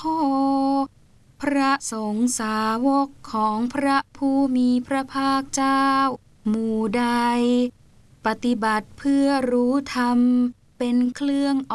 โธพระสงฆ์สาวกของพระผู้มีพระภาคเจ้าหมู่ใดปฏิบัติเพื่อรู้ธรรมเป็นเครื่อง